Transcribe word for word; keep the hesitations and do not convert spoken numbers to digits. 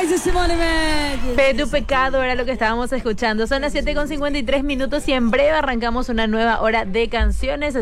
dice Simone Mendes. Fe tu pecado era lo que estábamos escuchando. Son las siete con cincuenta y tres minutos y en breve arrancamos una nueva hora de canciones.